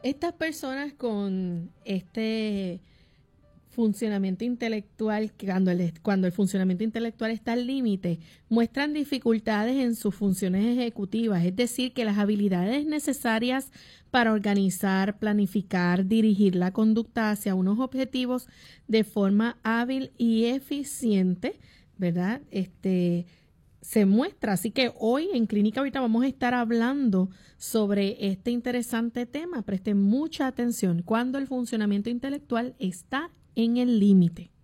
Estas personas con este funcionamiento intelectual, cuando el funcionamiento intelectual está al límite, muestran dificultades en sus funciones ejecutivas, es decir, que las habilidades necesarias para organizar, planificar, dirigir la conducta hacia unos objetivos de forma hábil y eficiente, ¿verdad? Se muestra. Así que hoy en Clínica Abierta vamos a estar hablando sobre este interesante tema. Presten mucha atención cuando el funcionamiento intelectual está en el límite.